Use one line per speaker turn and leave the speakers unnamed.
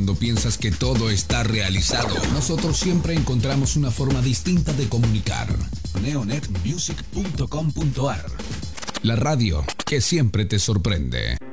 cuando piensas que todo está realizado, nosotros siempre encontramos una forma distinta de comunicar. neonetmusic.com.ar, la radio que siempre te sorprende.